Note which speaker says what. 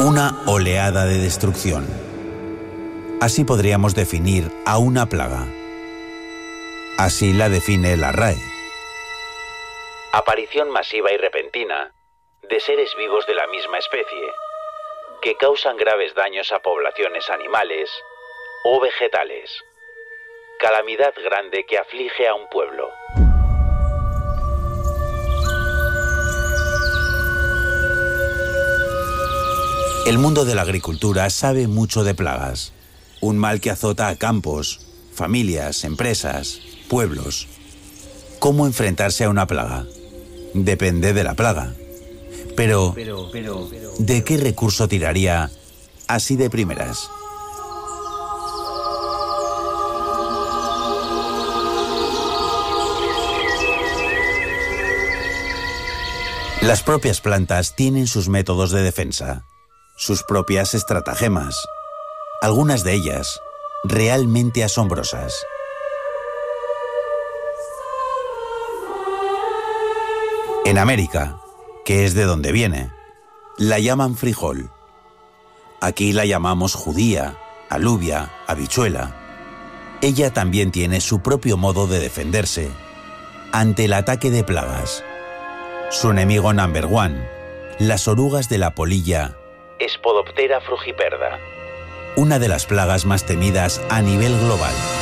Speaker 1: Una oleada de destrucción. Así podríamos definir a una plaga. Así la define la RAE. Aparición masiva y repentina de seres vivos de la misma especie, que causan graves daños a poblaciones animales o vegetales. Calamidad grande que aflige a un pueblo. El mundo de la agricultura sabe mucho de plagas. Un mal que azota a campos, familias, empresas, pueblos. ¿Cómo enfrentarse a una plaga? Depende de la plaga. Pero, ¿de qué recurso tiraría así de primeras? Las propias plantas tienen sus métodos de defensa, sus propias estratagemas, algunas de ellas realmente asombrosas. En América, que es de donde viene, la llaman frijol. Aquí la llamamos judía, alubia, habichuela. Ella también tiene su propio modo de defenderse ante el ataque de plagas. Su enemigo number one, las orugas de la polilla Spodoptera frugiperda, una de las plagas más temidas a nivel global.